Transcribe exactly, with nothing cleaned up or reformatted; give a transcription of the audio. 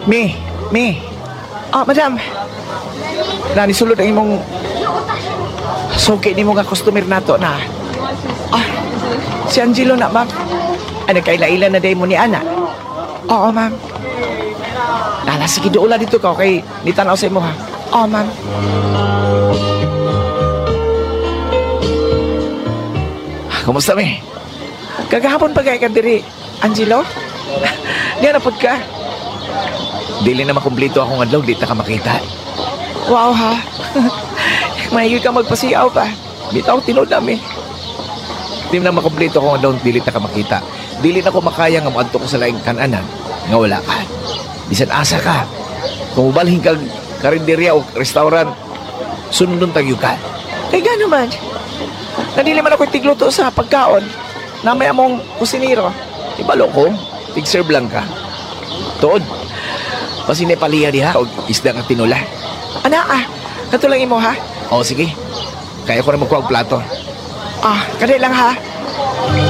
Mi, Mi. Ah, madam. Nani sulod ang imong suki ni mo nga customer nato na. Ah, si Angelo na, ma'am. Ano, kaila-ila na day mo ni Ana? Oo, ma'am. Nala, sige, doon dito ka, okay? Nitanaw sa imo, ha? Oo, ma'am. Kumusta, Mi? Kagahapon pa kaya ka diri, Angelo? Diyan na ka. Dili na makumplito akong adlaw, di ta ka makita. Wow, ha? Mahigil ka magpasiyaw pa. Bitaw, tinod namin. Di na makumplito akong adlaw, dili ta ka makita. Dili na ko makaya nga maadto ko sa laing kananan nga wala ka. Bisan asa ka. Kung ubalhin kag karinderya o restaurant, sunod tagyo ka. Kay gano man. Nadili man ako tigluto sa pagkaon. Namay among kusinero. Ibalo ko, tig-serve lang ka. Tuod, pasinay paliha diha o isda nga tinula. Ana ah, kato lang imo ha? Oo, sige. Kaya ko na magkuha og plato. Ah, kadali lang ha.